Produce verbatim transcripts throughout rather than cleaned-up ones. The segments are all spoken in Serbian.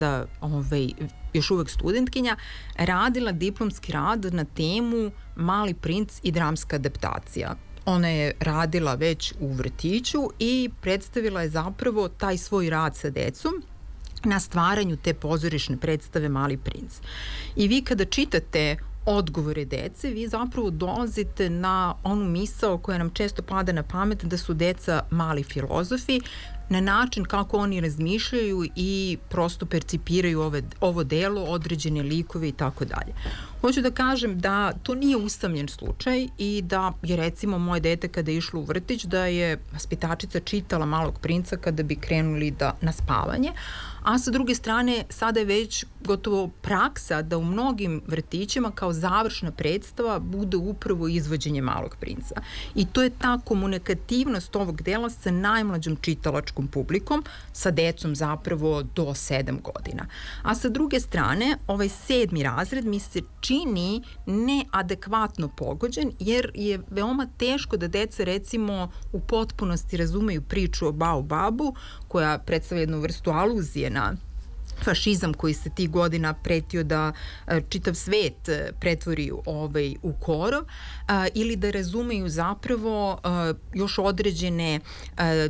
ovaj, još uvek studentkinja, radila diplomski rad na temu Mali princ i dramska adaptacija. Ona je radila već u vrtiću i predstavila je zapravo taj svoj rad sa decom na stvaranju te pozorišne predstave Mali princ. I vi kada čitate odgovore dece, vi zapravo dolazite na onu misao koja nam često pada na pamet da su deca mali filozofi, na način kako oni razmišljaju i prosto percipiraju ove, ovo delo, određene likove i tako dalje. Hoću da kažem da to nije usamljen slučaj i da je recimo moje dete kada je išlo u vrtić da je vaspitačica čitala Malog princa kada bi krenuli da, na spavanje, a sa druge strane sada je već gotovo praksa da u mnogim vrtićima kao završna predstava bude upravo izvođenje Malog princa. I to je ta komunikativnost ovog dela sa najmlađom čitalačkom publikom, sa decom zapravo do sedam godina. A sa druge strane, ovaj sedmi razred mi se čini neadekvatno pogođen, jer je veoma teško da deca recimo u potpunosti razumeju priču o Baobabu, koja predstavlja jednu vrstu aluzije na fašizam koji se tih godina pretio da e, čitav svet e, pretvori ovaj, u korov, a, ili da razumeju zapravo a, još određene a,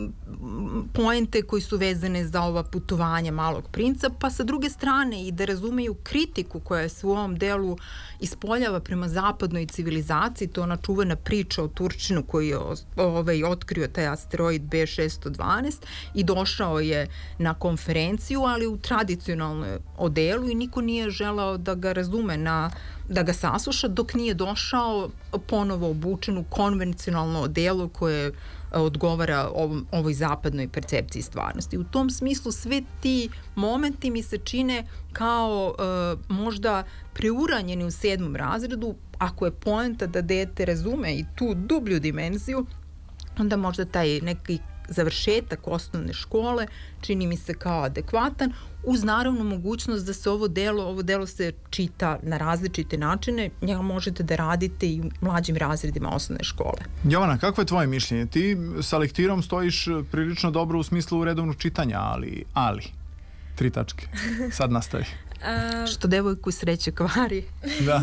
poente koji su vezane za ova putovanja Malog princa, pa sa druge strane i da razumeju kritiku koja se u ovom delu ispoljava prema zapadnoj civilizaciji, to ona čuvena priča o Turčinu koji je ovaj, otkrio taj asteroid B šesto dvanaest i došao je na konferenciju, ali u tradicionalnom odelu i niko nije želao da ga razume, na, da ga sasluša dok nije došao ponovo obučen u konvencionalno odelo koje odgovara ovom, ovoj zapadnoj percepciji stvarnosti. U tom smislu sve ti momenti mi se čine kao uh, možda preuranjeni u sedmom razredu. Ako je poenta da dete razume i tu dublju dimenziju, onda možda taj neki završetak osnovne škole čini mi se kao adekvatan, uz naravno mogućnost da se ovo delo, ovo delo se čita na različite načine, njega možete da radite i u mlađim razredima osnovne škole. Jovana, kako je tvoje mišljenje? Ti sa lektirom stojiš prilično dobro u smislu redovnog čitanja, ali, ali, tri tačke, sad nastavi. A... Što devojku sreće kvari. Da.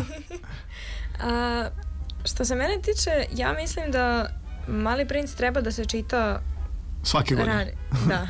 A, što se mene tiče, ja mislim da Mali princ treba da se čita svake godine. Rani, da.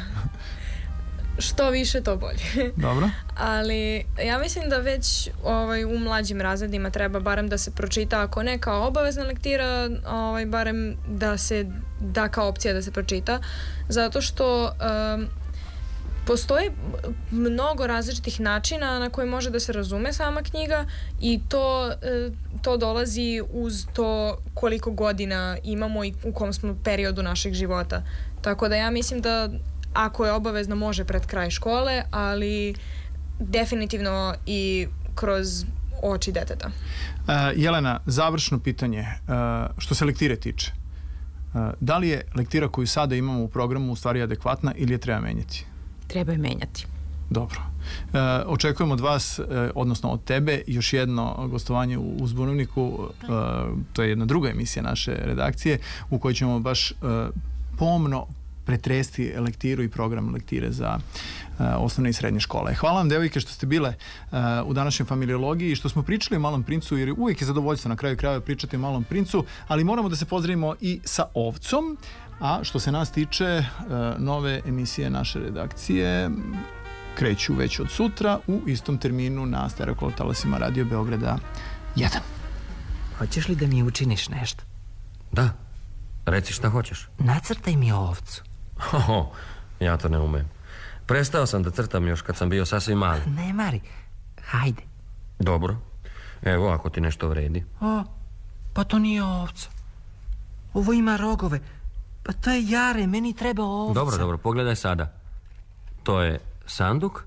Što više, to bolje. Dobro. Ali ja mislim da već ovaj, u mlađim razredima treba barem da se pročita, ako ne kao obavezna lektira, ovaj, barem da se da kao opcija da se pročita, zato što um, postoji mnogo različitih načina na koji može da se razume sama knjiga i to, to dolazi uz to koliko godina imamo i u kom smo periodu našeg života. Tako da ja mislim da ako je obavezno može pred kraj škole, ali definitivno i kroz oči deteta. Uh, Jelena, završno pitanje, uh, što se lektire tiče. Uh, da li je lektira koju sada imamo u programu u stvari adekvatna ili je treba menjati? Treba je menjati. Dobro. E, očekujem od vas, e, odnosno od tebe, još jedno gostovanje u Uzbunovniku. E, to je jedna druga emisija naše redakcije u kojoj ćemo baš e, pomno pretresti lektiru i program lektire za e, osnovne i srednje škole. Hvala vam, devojke, što ste bile e, u današnjoj familiologiji i što smo pričali o Malom princu, jer uvijek je zadovoljstvo na kraju krajeva pričati o Malom princu, ali moramo da se pozdravimo i sa ovcom. A što se nas tiče, nove emisije naše redakcije kreću već od sutra u istom terminu na stereotalasima Radio Beograda jedan. Hoćeš li da mi učiniš nešto? Da, reci šta hoćeš. Nacrtaj mi ovcu. Ho, ja to ne umem. Prestao sam da crtam još kad sam bio sasvim mali. Ne mari, hajde. Dobro, evo ako ti nešto vredi. O, pa to nije ovca. Ovo ima rogove. Pa to je jare, meni treba ovca. Dobro, dobro, pogledaj sada. To je sanduk,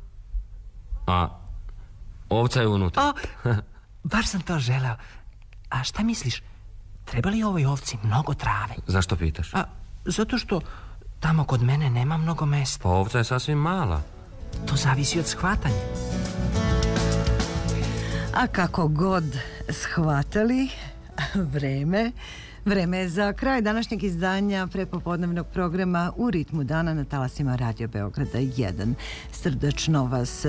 a ovca je unutra. O, baš sam to želeo. A šta misliš, treba li ovoj ovci mnogo trave? Zašto pitaš? A, zato što tamo kod mene nema mnogo mesta. Pa ovca je sasvim mala. To zavisi od shvatanja. A kako god shvatali vreme, Vreme je za kraj današnjeg izdanja prepopodnevnog programa U ritmu dana na talasima Radio Beograda jedan. Srdačno vas